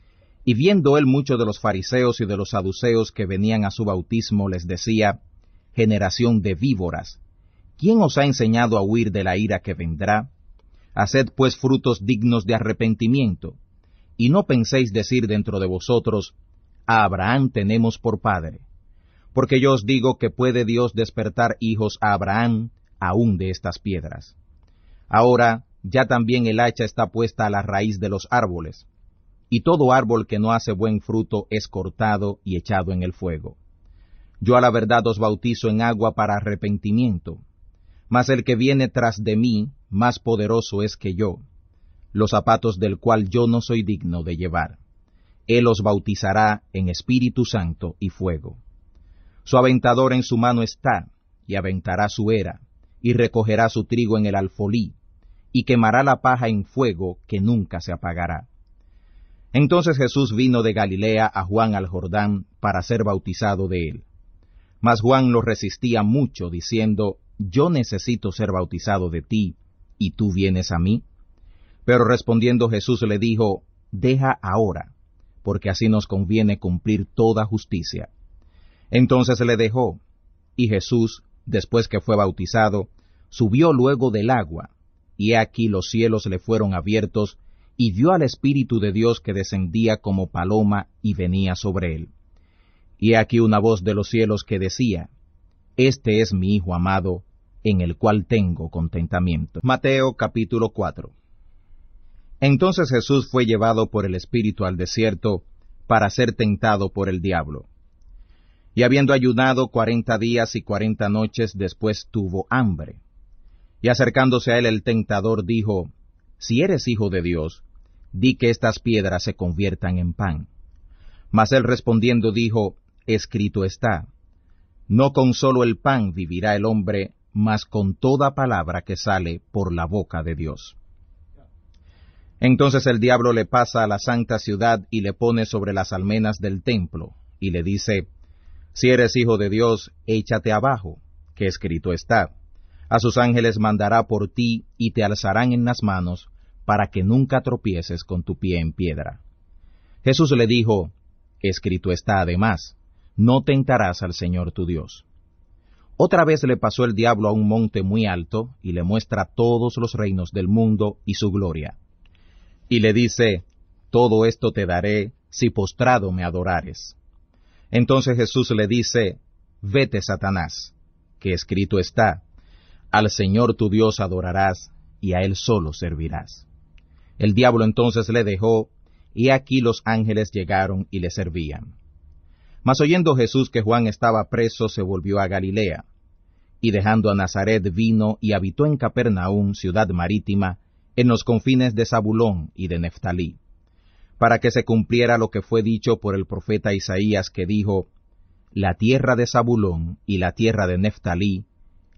Y viendo él muchos de los fariseos y de los saduceos que venían a su bautismo, les decía, generación de víboras, ¿quién os ha enseñado a huir de la ira que vendrá? Haced pues frutos dignos de arrepentimiento, y no penséis decir dentro de vosotros, a Abraham tenemos por padre. Porque yo os digo que puede Dios despertar hijos a Abraham aún de estas piedras. Ahora ya también el hacha está puesta a la raíz de los árboles, y todo árbol que no hace buen fruto es cortado y echado en el fuego. Yo a la verdad os bautizo en agua para arrepentimiento, mas el que viene tras de mí, más poderoso es que yo, los zapatos del cual yo no soy digno de llevar. Él os bautizará en Espíritu Santo y fuego. Su aventador en su mano está, y aventará su era, y recogerá su trigo en el alfolí, y quemará la paja en fuego que nunca se apagará. Entonces Jesús vino de Galilea a Juan al Jordán para ser bautizado de él. Mas Juan lo resistía mucho, diciendo, yo necesito ser bautizado de ti, ¿y tú vienes a mí? Pero respondiendo Jesús le dijo, deja ahora, porque así nos conviene cumplir toda justicia. Entonces le dejó, y Jesús, después que fue bautizado, subió luego del agua, y he aquí los cielos le fueron abiertos, y vio al Espíritu de Dios que descendía como paloma y venía sobre él. Y he aquí una voz de los cielos que decía, este es mi Hijo amado, en el cual tengo contentamiento. Mateo capítulo 4. Entonces Jesús fue llevado por el Espíritu al desierto, para ser tentado por el diablo. Y habiendo ayunado 40 días y 40 noches, después tuvo hambre. Y acercándose a él el tentador dijo, si eres Hijo de Dios, di que estas piedras se conviertan en pan. Mas él respondiendo dijo, escrito está, no con solo el pan vivirá el hombre, mas con toda palabra que sale por la boca de Dios. Entonces el diablo le pasa a la santa ciudad y le pone sobre las almenas del templo, y le dice, si eres Hijo de Dios, échate abajo, que escrito está, a sus ángeles mandará por ti, y te alzarán en las manos, para que nunca tropieces con tu pie en piedra. Jesús le dijo, escrito está además, no tentarás al Señor tu Dios. Otra vez le pasó el diablo a un monte muy alto, y le muestra todos los reinos del mundo y su gloria. Y le dice, todo esto te daré, si postrado me adorares. Entonces Jesús le dice, vete, Satanás, que escrito está, al Señor tu Dios adorarás, y a Él solo servirás. El diablo entonces le dejó, y aquí los ángeles llegaron y le servían. Mas oyendo Jesús que Juan estaba preso, se volvió a Galilea, y dejando a Nazaret vino y habitó en Capernaum, ciudad marítima, en los confines de Zabulón y de Neftalí, para que se cumpliera lo que fue dicho por el profeta Isaías, que dijo, la tierra de Zabulón y la tierra de Neftalí,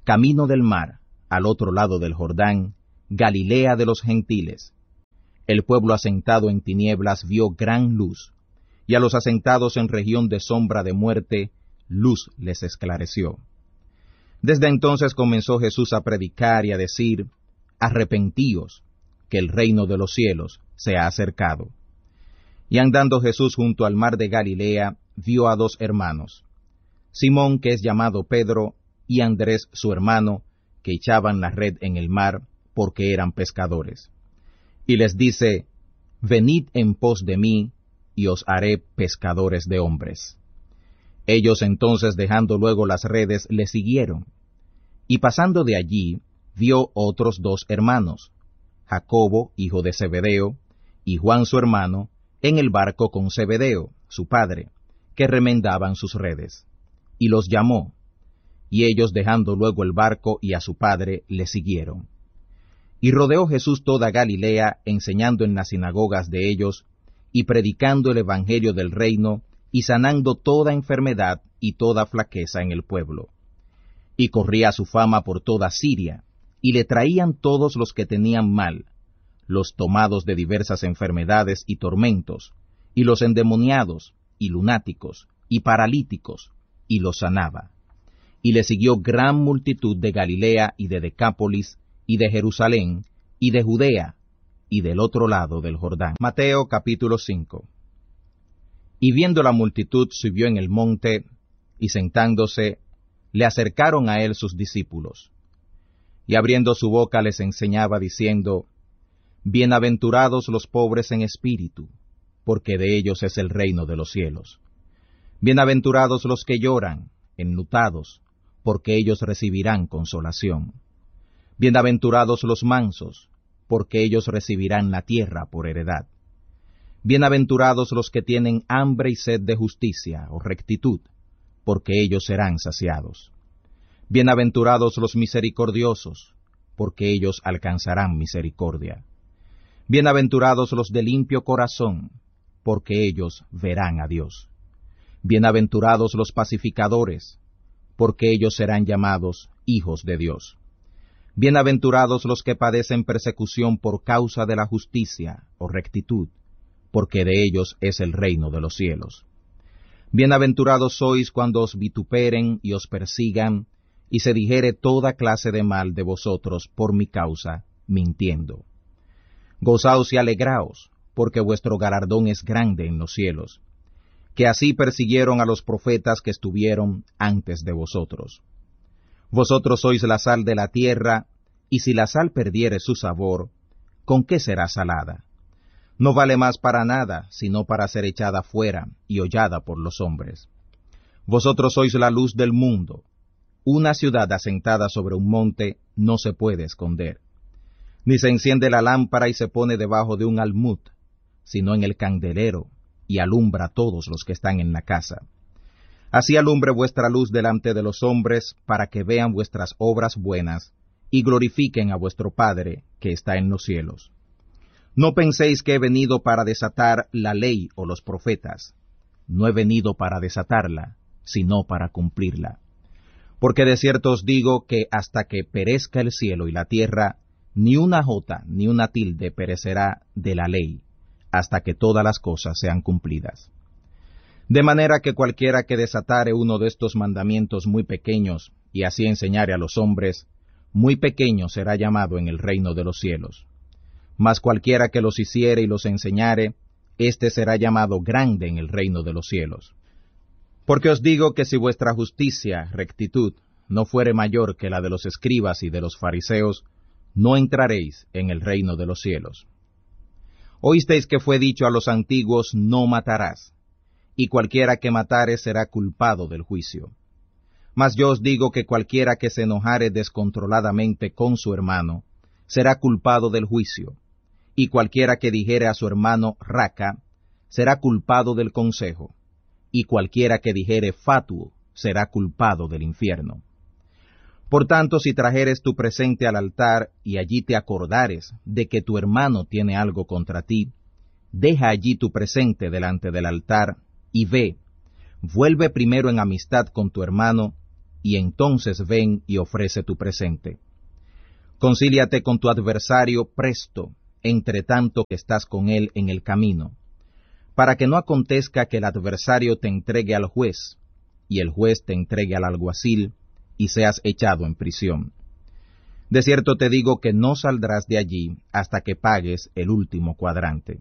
camino del mar, al otro lado del Jordán, Galilea de los gentiles. El pueblo asentado en tinieblas vio gran luz, y a los asentados en región de sombra de muerte, luz les esclareció. Desde entonces comenzó Jesús a predicar y a decir, arrepentíos, que el reino de los cielos se ha acercado. Y andando Jesús junto al mar de Galilea, vio a dos hermanos, Simón, que es llamado Pedro, y Andrés su hermano, que echaban la red en el mar, porque eran pescadores. Y les dice, venid en pos de mí, y os haré pescadores de hombres. Ellos entonces, dejando luego las redes, le siguieron. Y pasando de allí, vio otros dos hermanos, Jacobo, hijo de Zebedeo, y Juan su hermano, en el barco con Zebedeo, su padre, que remendaban sus redes. Y los llamó, y ellos, dejando luego el barco y a su padre, le siguieron. Y rodeó Jesús toda Galilea, enseñando en las sinagogas de ellos, y predicando el evangelio del reino, y sanando toda enfermedad y toda flaqueza en el pueblo. Y corría su fama por toda Siria, y le traían todos los que tenían mal, los tomados de diversas enfermedades y tormentos, y los endemoniados, y lunáticos, y paralíticos, y los sanaba. Y le siguió gran multitud de Galilea y de Decápolis, y de Jerusalén, y de Judea, y del otro lado del Jordán. Mateo capítulo 5. Y viendo la multitud, subió en el monte, y sentándose, le acercaron a él sus discípulos. Y abriendo su boca les enseñaba, diciendo, bienaventurados los pobres en espíritu, porque de ellos es el reino de los cielos. Bienaventurados los que lloran, enlutados, porque ellos recibirán consolación. Bienaventurados los mansos, porque ellos recibirán la tierra por heredad. Bienaventurados los que tienen hambre y sed de justicia o rectitud, porque ellos serán saciados. Bienaventurados los misericordiosos, porque ellos alcanzarán misericordia. Bienaventurados los de limpio corazón, porque ellos verán a Dios. Bienaventurados los pacificadores, porque ellos serán llamados hijos de Dios. Bienaventurados los que padecen persecución por causa de la justicia o rectitud, porque de ellos es el reino de los cielos. Bienaventurados sois cuando os vituperen y os persigan, y se dijere toda clase de mal de vosotros por mi causa, mintiendo. Gozaos y alegraos, porque vuestro galardón es grande en los cielos, que así persiguieron a los profetas que estuvieron antes de vosotros. Vosotros sois la sal de la tierra, y si la sal perdiere su sabor, ¿con qué será salada? No vale más para nada, sino para ser echada fuera y hollada por los hombres. Vosotros sois la luz del mundo. Una ciudad asentada sobre un monte no se puede esconder. Ni se enciende la lámpara y se pone debajo de un almud, sino en el candelero, y alumbra a todos los que están en la casa. Así alumbre vuestra luz delante de los hombres, para que vean vuestras obras buenas, y glorifiquen a vuestro Padre que está en los cielos. No penséis que he venido para desatar la ley o los profetas. No he venido para desatarla, sino para cumplirla. Porque de cierto os digo que hasta que perezca el cielo y la tierra, ni una jota ni una tilde perecerá de la ley, hasta que todas las cosas sean cumplidas. De manera que cualquiera que desatare uno de estos mandamientos muy pequeños, y así enseñare a los hombres, muy pequeño será llamado en el reino de los cielos. Mas cualquiera que los hiciere y los enseñare, éste será llamado grande en el reino de los cielos. Porque os digo que si vuestra justicia, rectitud, no fuere mayor que la de los escribas y de los fariseos, no entraréis en el reino de los cielos. Oísteis que fue dicho a los antiguos, no matarás, y cualquiera que matare será culpado del juicio. Mas yo os digo que cualquiera que se enojare descontroladamente con su hermano, será culpado del juicio, y cualquiera que dijere a su hermano raca, será culpado del consejo, y cualquiera que dijere fatuo, será culpado del infierno. Por tanto, si trajeres tu presente al altar, y allí te acordares de que tu hermano tiene algo contra ti, deja allí tu presente delante del altar, y ve, vuelve primero en amistad con tu hermano, y entonces ven y ofrece tu presente. Concíliate con tu adversario presto, entre tanto que estás con él en el camino, para que no acontezca que el adversario te entregue al juez, y el juez te entregue al alguacil, y seas echado en prisión. De cierto te digo que no saldrás de allí hasta que pagues el último cuadrante.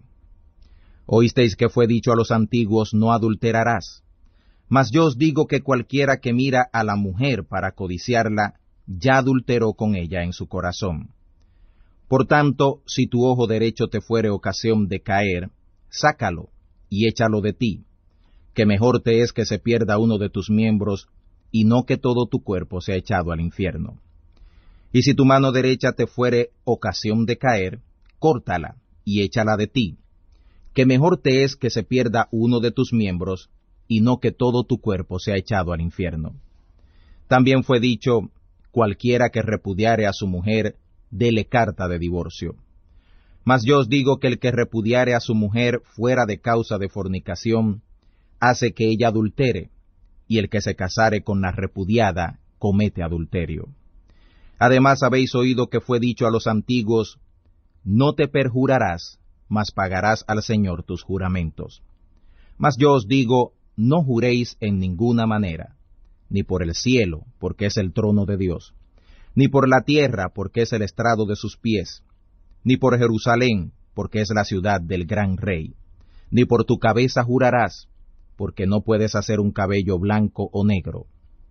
Oísteis que fue dicho a los antiguos, no adulterarás. Mas yo os digo que cualquiera que mira a la mujer para codiciarla, ya adulteró con ella en su corazón. Por tanto, si tu ojo derecho te fuere ocasión de caer, sácalo y échalo de ti, que mejor te es que se pierda uno de tus miembros, y no que todo tu cuerpo sea echado al infierno. Y si tu mano derecha te fuere ocasión de caer, córtala y échala de ti, que mejor te es que se pierda uno de tus miembros, y no que todo tu cuerpo sea echado al infierno. También fue dicho, cualquiera que repudiare a su mujer, dele carta de divorcio. Mas yo os digo que el que repudiare a su mujer fuera de causa de fornicación, hace que ella adultere, y el que se casare con la repudiada, comete adulterio. Además habéis oído que fue dicho a los antiguos, no te perjurarás, mas pagarás al Señor tus juramentos. Mas yo os digo, no juréis en ninguna manera, ni por el cielo, porque es el trono de Dios, ni por la tierra, porque es el estrado de sus pies, ni por Jerusalén, porque es la ciudad del gran rey, ni por tu cabeza jurarás, porque no puedes hacer un cabello blanco o negro.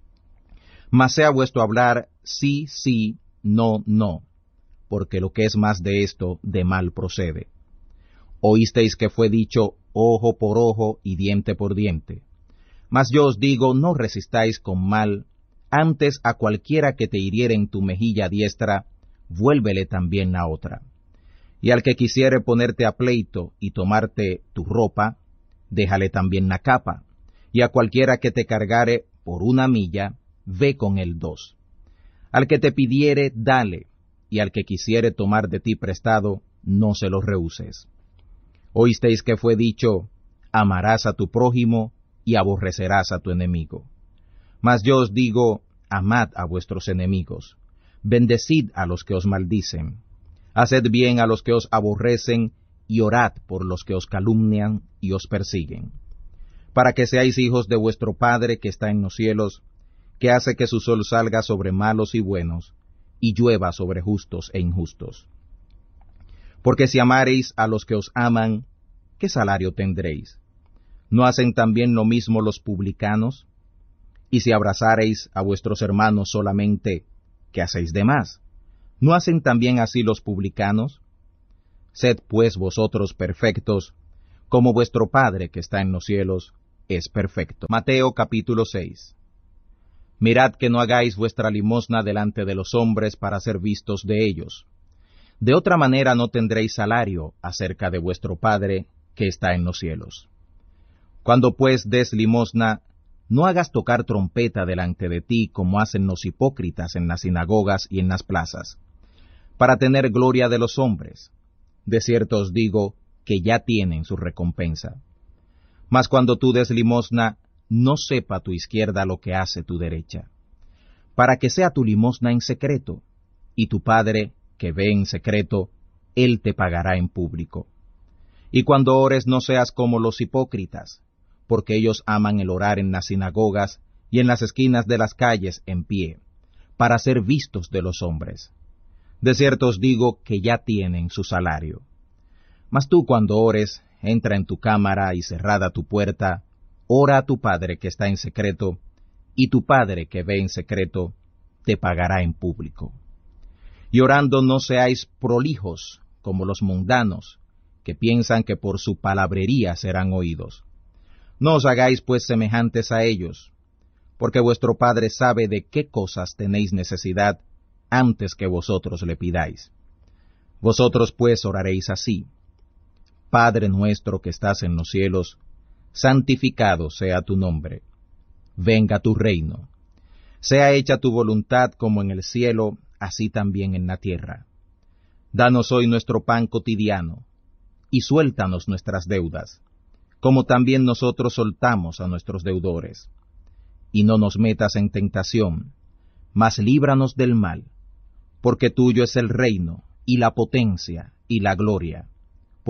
Mas sea vuestro hablar sí, sí, no, no, porque lo que es más de esto, de mal procede. Oísteis que fue dicho, ojo por ojo y diente por diente. Mas yo os digo, no resistáis con mal, antes a cualquiera que te hiriere en tu mejilla diestra, vuélvele también la otra. Y al que quisiere ponerte a pleito y tomarte tu ropa, déjale también la capa, y a cualquiera que te cargare por 1 milla, ve con él 2. Al que te pidiere, dale, y al que quisiere tomar de ti prestado, no se lo rehuses. Oísteis que fue dicho, amarás a tu prójimo y aborrecerás a tu enemigo. Mas yo os digo, amad a vuestros enemigos, bendecid a los que os maldicen, haced bien a los que os aborrecen, y orad por los que os calumnian y os persiguen, para que seáis hijos de vuestro Padre que está en los cielos, que hace que su sol salga sobre malos y buenos, y llueva sobre justos e injustos. Porque si amareis a los que os aman, ¿qué salario tendréis? ¿No hacen también lo mismo los publicanos? Y si abrazareis a vuestros hermanos solamente, ¿qué hacéis de más? ¿No hacen también así los publicanos? Sed pues vosotros perfectos, como vuestro Padre que está en los cielos es perfecto. Mateo capítulo 6. Mirad que no hagáis vuestra limosna delante de los hombres para ser vistos de ellos. De otra manera no tendréis salario acerca de vuestro Padre que está en los cielos. Cuando pues des limosna, no hagas tocar trompeta delante de ti como hacen los hipócritas en las sinagogas y en las plazas, para tener gloria de los hombres. De cierto os digo que ya tienen su recompensa. Mas cuando tú des limosna, no sepa tu izquierda lo que hace tu derecha, para que sea tu limosna en secreto, y tu Padre, que ve en secreto, Él te pagará en público. Y cuando ores no seas como los hipócritas, porque ellos aman el orar en las sinagogas y en las esquinas de las calles en pie, para ser vistos de los hombres. De cierto os digo que ya tienen su salario. Mas tú cuando ores, entra en tu cámara y cerrada tu puerta, ora a tu Padre que está en secreto, y tu Padre que ve en secreto, te pagará en público. Y orando no seáis prolijos, como los mundanos, que piensan que por su palabrería serán oídos. No os hagáis pues semejantes a ellos, porque vuestro Padre sabe de qué cosas tenéis necesidad, antes que vosotros le pidáis. Vosotros pues oraréis así: Padre nuestro que estás en los cielos, santificado sea tu nombre. Venga tu reino. Sea hecha tu voluntad como en el cielo, así también en la tierra. Danos hoy nuestro pan cotidiano, y suéltanos nuestras deudas, como también nosotros soltamos a nuestros deudores. y no nos metas en tentación, mas líbranos del mal, porque tuyo es el reino, y la potencia, y la gloria,